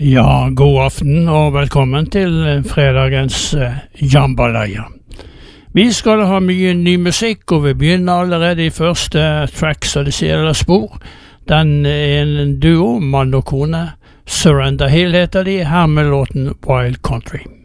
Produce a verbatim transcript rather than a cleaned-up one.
Ja, god aften og velkommen til fredagens uh, jambalaya. Vi skal ha mye ny musikk, og vi begynner allerede i første tracks av disse eller spor. Den er en duo, mann og kone. Surrender Hill heter de, her med låten Wild Country.